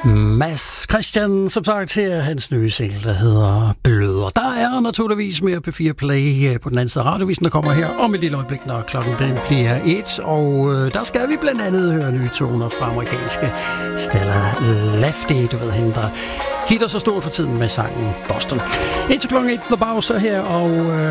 Mads Christian, som sagt her, hans nye single, der hedder Bløder. Der er naturligvis mere P4 Play på den anden side af radiovisen, der kommer her om et lille øjeblik, når klokken den bliver 1. Og der skal vi blandt andet høre nye toner fra amerikanske Stella Lefty, du ved hende, der hitter så stort for tiden med sangen Boston. Indtil klokken 1, The Bowser her, og